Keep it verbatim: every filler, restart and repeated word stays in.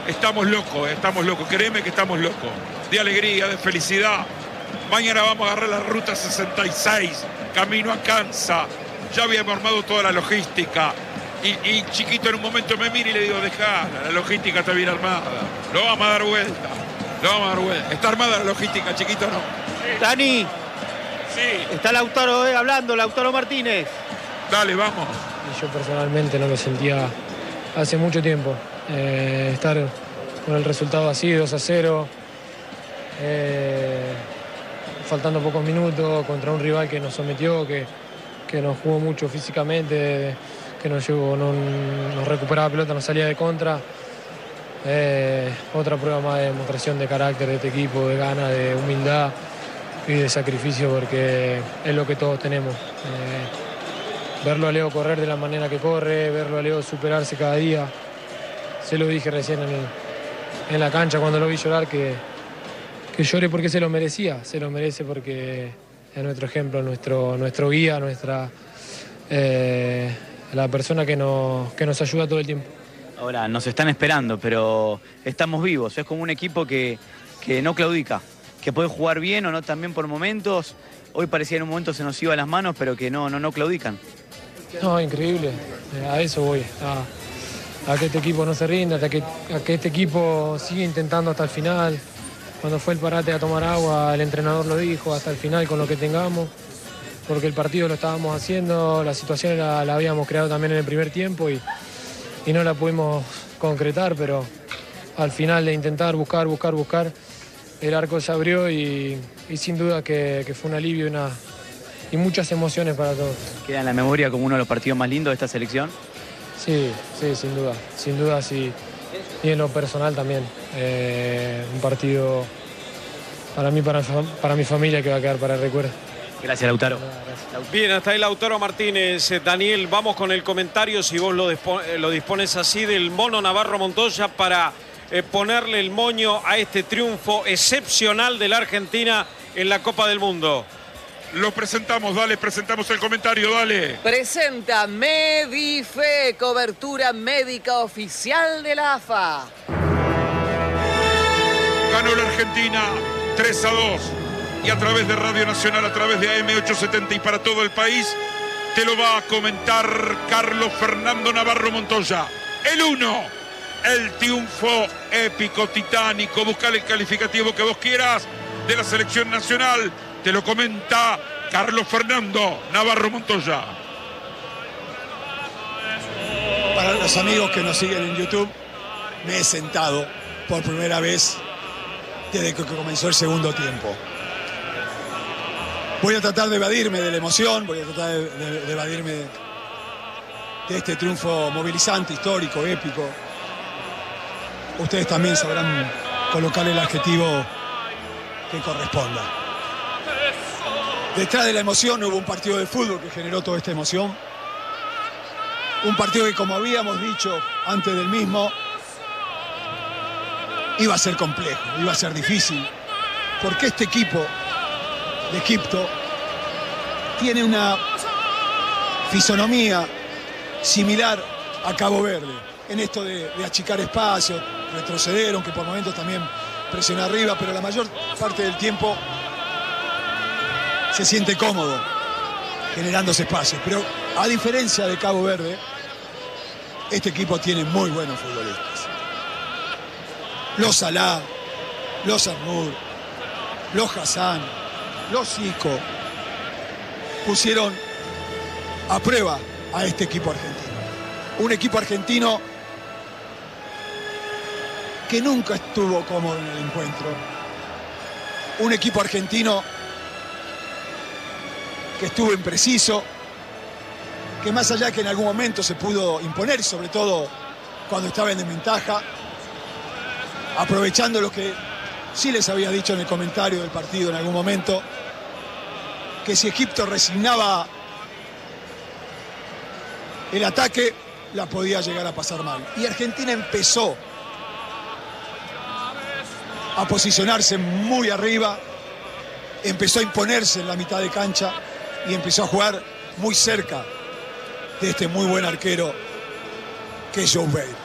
Estamos locos, estamos locos, créeme que estamos locos. De alegría, de felicidad. Mañana vamos a agarrar la ruta sesenta y seis, camino a Kansas. Ya habíamos armado toda la logística. Y, y Chiquito en un momento me mira y le digo, dejala, la logística está bien armada. Lo vamos a dar vuelta, lo vamos a dar vuelta. Está armada la logística, Chiquito, no. Dani. Sí. Está Lautaro eh, hablando, Lautaro Martínez. Dale, vamos. Yo personalmente no lo sentía hace mucho tiempo. Eh, estar con el resultado así, dos a cero, eh, faltando pocos minutos contra un rival que nos sometió, que, que nos jugó mucho físicamente, que nos, llevó, no, nos recuperaba pelota, nos salía de contra. Eh, otra prueba más de demostración de carácter de este equipo, de ganas, de humildad y de sacrificio, porque es lo que todos tenemos. Eh, verlo a Leo correr de la manera que corre, verlo a Leo superarse cada día. Se lo dije recién en, el, en la cancha cuando lo vi llorar, que, que llore porque se lo merecía, se lo merece porque es nuestro ejemplo, nuestro, nuestro guía, nuestra, eh, la persona que nos, que nos ayuda todo el tiempo. Ahora, nos están esperando, pero estamos vivos. Es como un equipo que, que no claudica, que puede jugar bien o no también por momentos. Hoy parecía en un momento se nos iba a las manos, pero que no, no, no claudican. No, increíble. A eso voy. A, a que este equipo no se rinda, a que, a que este equipo siga intentando hasta el final. Cuando fue el parate a tomar agua, el entrenador lo dijo, hasta el final con lo que tengamos. Porque el partido lo estábamos haciendo, la situación la, la habíamos creado también en el primer tiempo y... y no la pudimos concretar, pero al final de intentar buscar, buscar, buscar, el arco se abrió y, y sin duda que, que fue un alivio y, una, y muchas emociones para todos. ¿Queda en la memoria como uno de los partidos más lindos de esta selección? Sí, sí, sin duda, sin duda, sí. Y en lo personal también. Eh, un partido para mí, para, para mi familia, que va a quedar para el recuerdo. Gracias, Lautaro. Bien, hasta ahí Lautaro Martínez. Daniel, vamos con el comentario, si vos lo, lo dispones así, del Mono Navarro Montoya para eh, ponerle el moño a este triunfo excepcional de la Argentina en la Copa del Mundo. Lo presentamos, dale, presentamos el comentario, dale. Presenta Medife, cobertura médica oficial de la A F A. Ganó la Argentina tres a dos. Y a través de Radio Nacional, a través de A M ochocientos setenta y para todo el país, te lo va a comentar Carlos Fernando Navarro Montoya. El uno, el triunfo épico, titánico, buscar el calificativo que vos quieras de la selección nacional. Te lo comenta Carlos Fernando Navarro Montoya. Para los amigos que nos siguen en YouTube, me he sentado por primera vez desde que comenzó el segundo tiempo. Voy a tratar de evadirme de la emoción, voy a tratar de, de, de evadirme de, de este triunfo movilizante, histórico, épico. Ustedes también sabrán colocar el adjetivo que corresponda. Detrás de la emoción hubo un partido de fútbol que generó toda esta emoción. Un partido que, como habíamos dicho antes del mismo, iba a ser complejo, iba a ser difícil, porque este equipo de Egipto tiene una fisonomía similar a Cabo Verde, en esto de, de achicar espacios, retroceder, aunque por momentos también presiona arriba, pero la mayor parte del tiempo se siente cómodo generándose espacios. Pero a diferencia de Cabo Verde, este equipo tiene muy buenos futbolistas. Los Salah, los Arnur, los Hassan, los Zico pusieron a prueba a este equipo argentino. Un equipo argentino que nunca estuvo cómodo en el encuentro. Un equipo argentino que estuvo impreciso, que más allá que en algún momento se pudo imponer, sobre todo cuando estaba en desventaja, aprovechando lo que sí les había dicho en el comentario del partido en algún momento, que si Egipto resignaba el ataque, la podía llegar a pasar mal. Y Argentina empezó a posicionarse muy arriba, empezó a imponerse en la mitad de cancha y empezó a jugar muy cerca de este muy buen arquero que es Joe Bale.